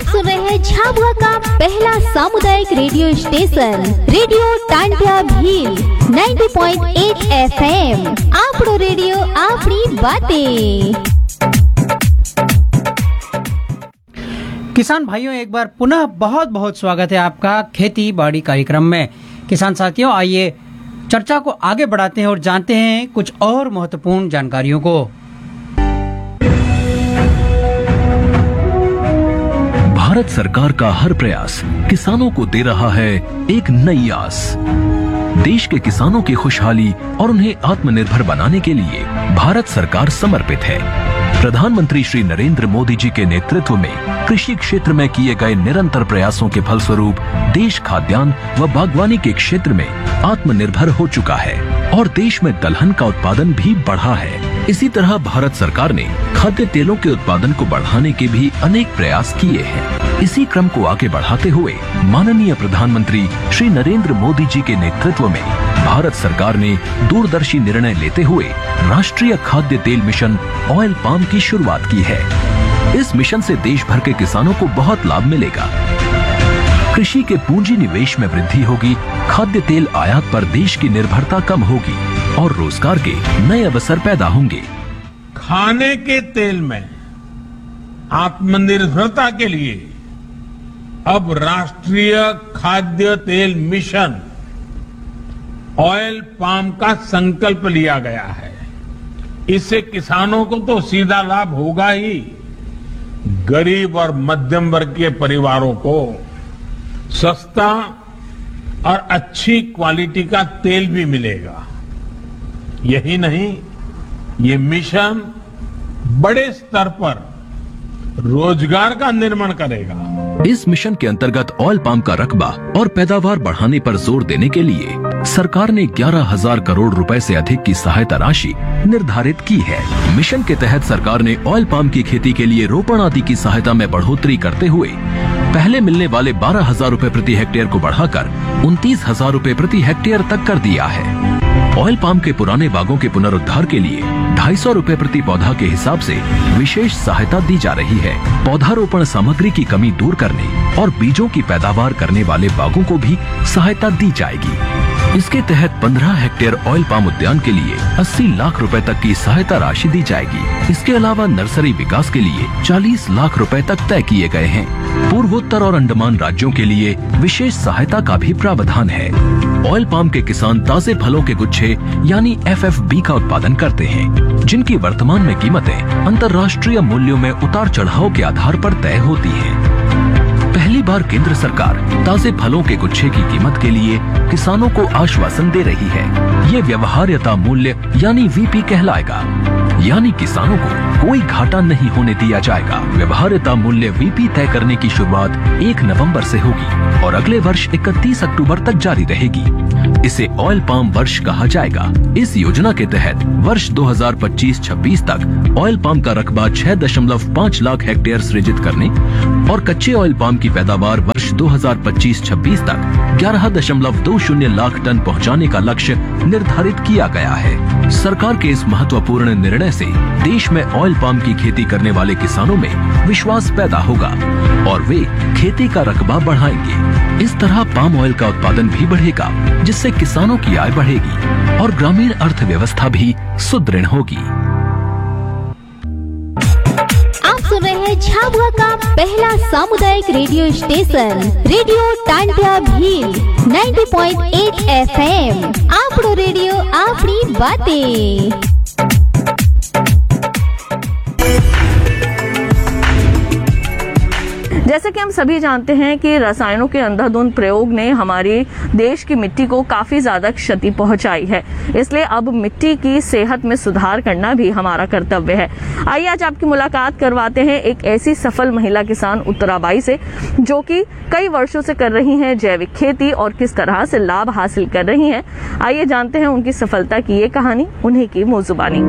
सुन रहे हैं झाबुआ का पहला सामुदायिक radio station radio Tantia Bhil 90.8 FM। आपनो रेडियो आपनी बातें। किसान भाइयों, एक बार पुनः बहुत बहुत स्वागत है आपका खेती बाड़ी कार्यक्रम में। किसान साथियों, आइए चर्चा को आगे बढ़ाते हैं और जानते हैं कुछ और महत्वपूर्ण जानकारियों को। भारत सरकार का हर प्रयास किसानों को दे रहा है एक नई आस। देश के किसानों की खुशहाली और उन्हें आत्मनिर्भर बनाने के लिए भारत सरकार समर्पित है। प्रधानमंत्री श्री नरेंद्र मोदी जी के नेतृत्व में कृषि क्षेत्र में किए गए निरंतर प्रयासों के फलस्वरूप देश खाद्यान्न व बागवानी के क्षेत्र में आत्मनिर्भर हो चुका है और देश में दलहन का उत्पादन भी बढ़ा है। इसी तरह भारत सरकार ने खाद्य तेलों के उत्पादन को बढ़ाने के भी अनेक प्रयास किए हैं। इसी क्रम को आगे बढ़ाते हुए माननीय प्रधानमंत्री श्री नरेंद्र मोदी जी के नेतृत्व में भारत सरकार ने दूरदर्शी निर्णय लेते हुए राष्ट्रीय खाद्य तेल मिशन ऑयल पाम की शुरुआत की है। इस मिशन से देश भर के किसानों को बहुत लाभ मिलेगा। कृषि के पूंजी निवेश में वृद्धि होगी, खाद्य तेल आयात पर देश की निर्भरता कम होगी और रोजगार के नए अवसर पैदा होंगे। खाने के तेल में आत्मनिर्भरता के लिए अब राष्ट्रीय खाद्य तेल मिशन ऑयल पाम का संकल्प लिया गया है। इससे किसानों को तो सीधा लाभ होगा ही, गरीब और मध्यम वर्ग के परिवारों को सस्ता और अच्छी क्वालिटी का तेल भी मिलेगा। यही नहीं, ये मिशन बड़े स्तर पर रोजगार का निर्माण करेगा। इस मिशन के अंतर्गत ऑयल पाम का रकबा और पैदावार बढ़ाने पर जोर देने के लिए सरकार ने 11,000 करोड़ रुपए से अधिक की सहायता राशि निर्धारित की है। मिशन के तहत सरकार ने ऑयल पाम की खेती के लिए रोपण आदि की सहायता में बढ़ोतरी करते हुए पहले मिलने वाले 12,000 रुपए प्रति हेक्टेयर को बढ़ाकर 29,000 रुपए प्रति हेक्टेयर तक कर दिया है। ऑयल पाम के पुराने बागों के पुनरुद्धार के लिए 250 रुपए प्रति पौधा के हिसाब से विशेष सहायता दी जा रही है। पौधारोपण सामग्री की कमी दूर करने और बीजों की पैदावार करने वाले बागों को भी सहायता दी जाएगी। इसके तहत 15 हेक्टेयर ऑयल पाम उद्यान के लिए 80 लाख रुपए तक की सहायता राशि दी जाएगी। इसके अलावा नर्सरी विकास के लिए 40 लाख रुपए तक तय किए गए हैं। पूर्वोत्तर और अंडमान राज्यों के लिए विशेष सहायता का भी प्रावधान है। ऑयल पाम के किसान ताजे फलों के गुच्छे यानी FFB का उत्पादन करते हैं, जिनकी वर्तमान में कीमतें अंतर्राष्ट्रीय मूल्यों में उतार चढ़ाव के आधार पर तय होती हैं। पहली बार केंद्र सरकार ताजे फलों के गुच्छे की कीमत के लिए किसानों को आश्वासन दे रही है। ये व्यवहार्यता मूल्य यानी VP कहलाएगा, यानी किसानों को कोई घाटा नहीं होने दिया जाएगा। व्यवहार्यता मूल्य VP तय करने की शुरुआत 1 नवंबर से होगी और अगले वर्ष 31 अक्टूबर तक जारी रहेगी। इसे ऑयल पाम वर्ष कहा जाएगा। इस योजना के तहत वर्ष 2025-26 तक ऑयल पाम का रकबा 6.5 लाख हेक्टेयर सृजित करने और कच्चे ऑयल पाम की पैदावार वर्ष 2025-26 तक 11.20 लाख टन पहुंचाने का लक्ष्य निर्धारित किया गया है। सरकार के इस महत्वपूर्ण निर्णय से देश में ऑयल पाम की खेती करने वाले किसानों में विश्वास पैदा होगा और वे खेती का रकबा बढ़ाएंगे। इस तरह पाम ऑयल का उत्पादन भी बढ़ेगा, जिससे किसानों की आय बढ़ेगी और ग्रामीण अर्थव्यवस्था भी सुदृढ़ होगी। आप सुन रहे हैं झाबुआ का पहला सामुदायिक radio station radio Tantia Bhil 90.8 FM। आपनो रेडियो आपनी बातें। जैसे कि हम सभी जानते हैं कि रसायनों के अंधाधुंध प्रयोग ने हमारे देश की मिट्टी को काफी ज्यादा क्षति पहुंचाई है। इसलिए अब मिट्टी की सेहत में सुधार करना भी हमारा कर्तव्य है। आइए आज आपकी मुलाकात करवाते हैं एक ऐसी सफल महिला किसान उत्तराबाई से, जो कि कई वर्षों से कर रही हैं जैविक खेती और किस तरह से लाभ हासिल कर रही हैं। आइए जानते हैं उनकी सफलता की ये कहानी, उन्हीं की मुंह-जुबानी।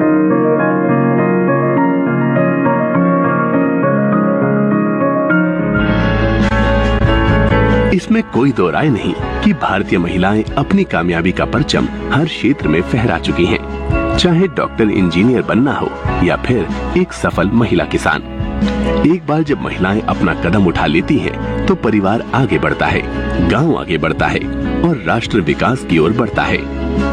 इसमें कोई दो राय नहीं कि भारतीय महिलाएं अपनी कामयाबी का परचम हर क्षेत्र में फहरा चुकी हैं, चाहे डॉक्टर इंजीनियर बनना हो या फिर एक सफल महिला किसान। एक बार जब महिलाएं अपना कदम उठा लेती हैं, तो परिवार आगे बढ़ता है, गांव आगे बढ़ता है और राष्ट्र विकास की ओर बढ़ता है।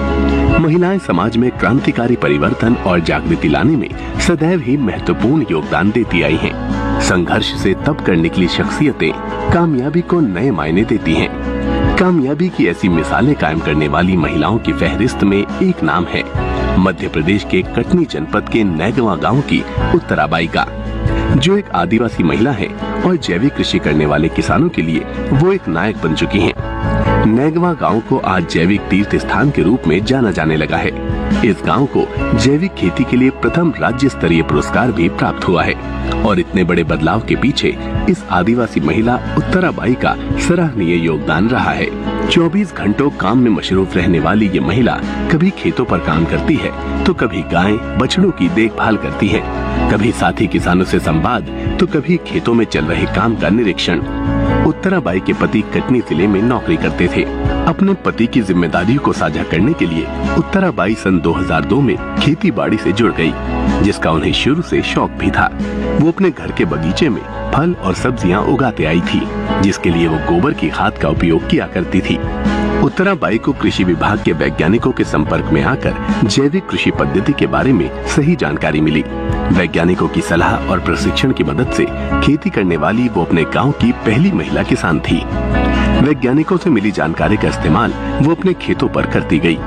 महिलाएं समाज में क्रांतिकारी परिवर्तन और जागृति लाने में सदैव ही महत्वपूर्ण योगदान देती आई हैं। संघर्ष से तप कर निकली शख्सियतें कामयाबी को नए मायने देती हैं। कामयाबी की ऐसी मिसालें कायम करने वाली महिलाओं की फहरिस्त में एक नाम है मध्य प्रदेश के कटनी जनपद के नैगवा गांव की उत्तराबाई का, जो एक आदिवासी महिला है और जैविक कृषि करने वाले किसानों के लिए वो एक नायक बन चुकी हैं। नैगवा गांव को आज जैविक तीर्थ स्थान के रूप में जाना जाने लगा है। इस गांव को जैविक खेती के लिए प्रथम राज्य स्तरीय पुरस्कार भी प्राप्त हुआ है और इतने बड़े बदलाव के पीछे इस आदिवासी महिला उत्तराबाई का सराहनीय योगदान रहा है। 24 घंटों काम में मशरूफ रहने वाली ये महिला कभी खेतों पर काम करती है, तो कभी गाय बछड़ों की देखभाल करती है, कभी साथी किसानों से संवाद, तो कभी खेतों में चल रहे काम का निरीक्षण। उत्तराबाई के पति कटनी जिले में नौकरी करते थे। अपने पति की जिम्मेदारियों को साझा करने के लिए उत्तराबाई सन 2002 में खेती बाड़ी से जुड़ गई, जिसका उन्हें शुरू से शौक भी था। वो अपने घर के बगीचे में फल और सब्जियां उगाते आई थी, जिसके लिए वो गोबर की खाद का उपयोग किया करती थी। उत्तराबाई को कृषि विभाग के वैज्ञानिकों के संपर्क में आकर जैविक कृषि पद्धति के बारे में सही जानकारी मिली। वैज्ञानिकों की सलाह और प्रशिक्षण की मदद से खेती करने वाली वो अपने गांव की पहली महिला किसान थी। वैज्ञानिकों से मिली जानकारी का इस्तेमाल वो अपने खेतों पर करती गई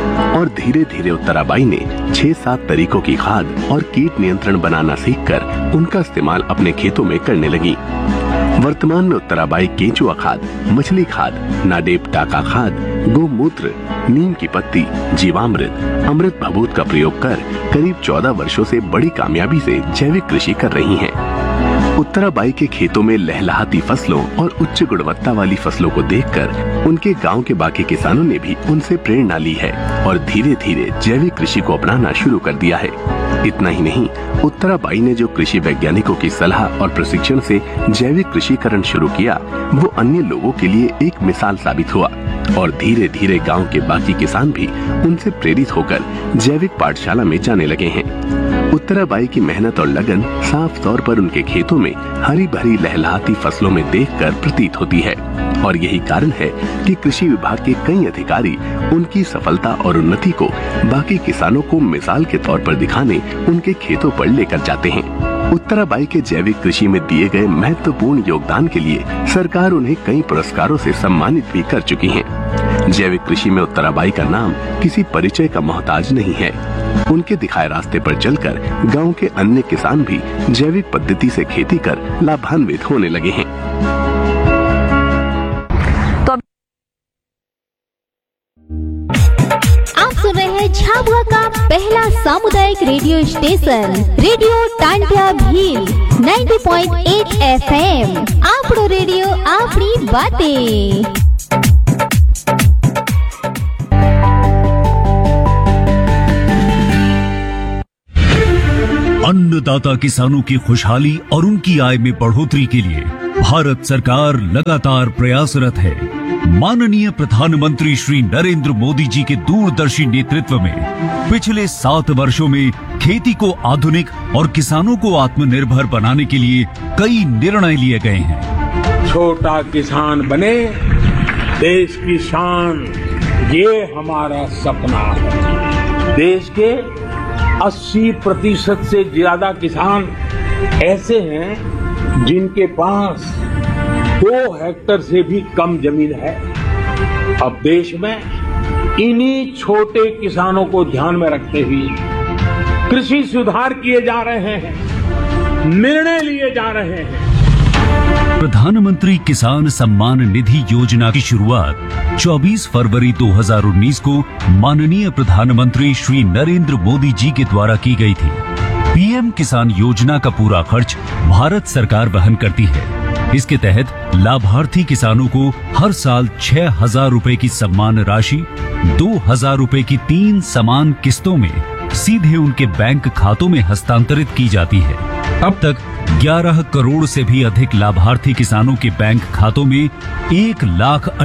और धीरे धीरे उत्तराबाई ने 6-7 तरीकों की खाद और कीट नियंत्रण बनाना सीखकर उनका इस्तेमाल अपने खेतों में करने लगी। वर्तमान में उत्तराबाई केंचुआ खाद, मछली खाद, नाडेप टाका खाद, गोमूत्र, नीम की पत्ती, जीवामृत, अमृत भभूत का प्रयोग कर करीब 14 वर्षों से बड़ी कामयाबी से जैविक कृषि कर रही हैं। उत्तराबाई के खेतों में लहलहाती फसलों और उच्च गुणवत्ता वाली फसलों को देखकर उनके गांव के बाकी किसानों ने भी उनसे प्रेरणा ली है और धीरे धीरे जैविक कृषि को अपनाना शुरू कर दिया है। इतना ही नहीं, उत्तराबाई ने जो कृषि वैज्ञानिकों की सलाह और प्रशिक्षण से जैविक कृषिकरण शुरू किया, वो अन्य लोगों के लिए एक मिसाल साबित हुआ और धीरे धीरे गांव के बाकी किसान भी उनसे प्रेरित होकर जैविक पाठशाला में जाने लगे हैं। उत्तराबाई की मेहनत और लगन साफ तौर पर उनके खेतों में हरी भरी लहलहाती फसलों में देखकर प्रतीत होती है और यही कारण है कि कृषि विभाग के कई अधिकारी उनकी सफलता और उन्नति को बाकी किसानों को मिसाल के तौर पर दिखाने उनके खेतों पर लेकर जाते हैं। उत्तराबाई के जैविक कृषि में दिए गए महत्वपूर्ण योगदान के लिए सरकार उन्हें कई पुरस्कारों से सम्मानित भी कर चुकी है। जैविक कृषि में उत्तराबाई का नाम किसी परिचय का मोहताज नहीं है। उनके दिखाए रास्ते पर चलकर गांव के अन्य किसान भी जैविक पद्धति से खेती कर लाभान्वित होने लगे हैं। आप सुन रहे हैं झाबुआ का पहला सामुदायिक radio station radio Tantia Bhil 90.8 FM। आपरो radio आपनी बातें। अन्नदाता किसानों की खुशहाली और उनकी आय में बढ़ोतरी के लिए भारत सरकार लगातार प्रयासरत है। माननीय प्रधानमंत्री श्री नरेंद्र मोदी जी के दूरदर्शी नेतृत्व में पिछले 7 वर्षों में खेती को आधुनिक और किसानों को आत्मनिर्भर बनाने के लिए कई निर्णय लिए गए हैं। छोटा किसान बने देश की शान, ये हमारा सपना है। देश के 80% से ज्यादा किसान ऐसे हैं जिनके पास 2 हेक्टेयर से भी कम जमीन है। अब देश में इन्हीं छोटे किसानों को ध्यान में रखते हुए कृषि सुधार किए जा रहे हैं, निर्णय लिए जा रहे हैं। प्रधानमंत्री किसान सम्मान निधि योजना की शुरुआत 24 फरवरी 2019 को माननीय प्रधानमंत्री श्री नरेंद्र मोदी जी के द्वारा की गई थी। पीएम किसान योजना का पूरा खर्च भारत सरकार वहन करती है। इसके तहत लाभार्थी किसानों को हर साल 6,000 रुपए की सम्मान राशि 2,000 रुपए की 3 समान किस्तों में सीधे उनके बैंक खातों में हस्तांतरित की जाती है। अब तक 11 करोड़ से भी अधिक लाभार्थी किसानों के बैंक खातों में 1,00,000